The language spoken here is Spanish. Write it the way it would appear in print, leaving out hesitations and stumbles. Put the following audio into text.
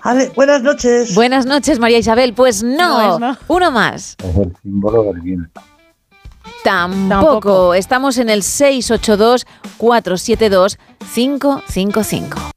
Vale, buenas noches. Buenas noches, María Isabel. Pues no. Uno más. Es el símbolo del viento. Tampoco. Estamos en el 682-472-555.